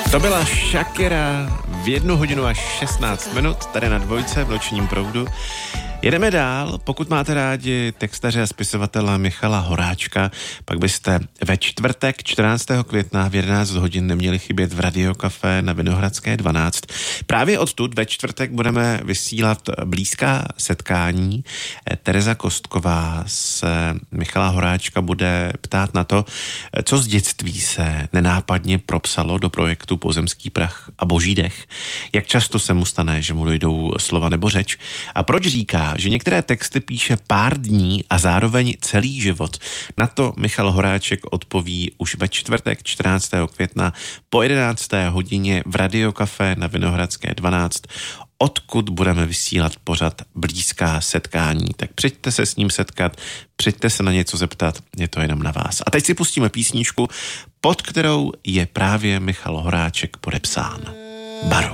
To byla Shakira v 1 hodinu a 16 minut tady na Dvojce v Nočním proudu. Jedeme dál. Pokud máte rádi textaře a spisovatele Michala Horáčka, pak byste ve čtvrtek 14. května v 11 hodin neměli chybět v Radiokafé na Vinohradské 12. Právě odtud ve čtvrtek budeme vysílat blízká setkání. Tereza Kostková se Michala Horáčka bude ptát na to, co z dětství se nenápadně propsalo do projektu Pozemský prach a boží dech. Jak často se mu stane, že mu dojdou slova nebo řeč. A proč říká, že některé texty píše pár dní a zároveň celý život. Na to Michal Horáček odpoví už ve čtvrtek 14. května po 11. hodině v Radiokafé na Vinohradské 12, odkud budeme vysílat pořad blízká setkání. Tak přijďte se s ním setkat, přijďte se na něco zeptat, je to jenom na vás. A teď si pustíme písničku, pod kterou je právě Michal Horáček podepsán. Baru.